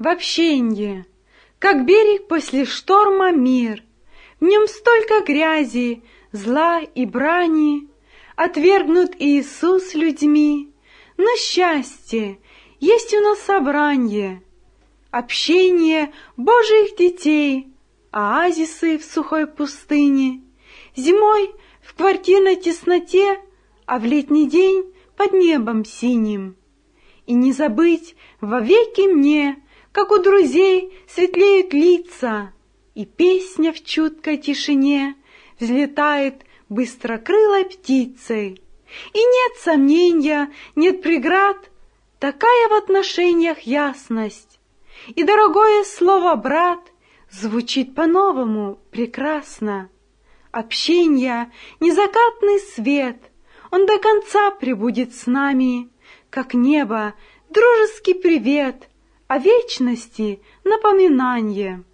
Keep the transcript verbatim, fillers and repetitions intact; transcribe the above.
в общенье, как берег после шторма мир. В нем столько грязи, зла и брани, отвергнут Иисус людьми. Но счастье есть у нас собранье, общение Божьих детей, оазисы в сухой пустыне, зимой в квартирной тесноте, а в летний день под небом синим. И не забыть вовеки мне, как у друзей светлеют лица, и песня в чуткой тишине взлетает быстрокрылой птицей. И нет сомнения, нет преград, такая в отношениях ясность. И дорогое слово «брат» звучит по-новому прекрасно. Общение — незакатный свет, он до конца пребудет с нами, как небо, дружеский привет, о вечности напоминание.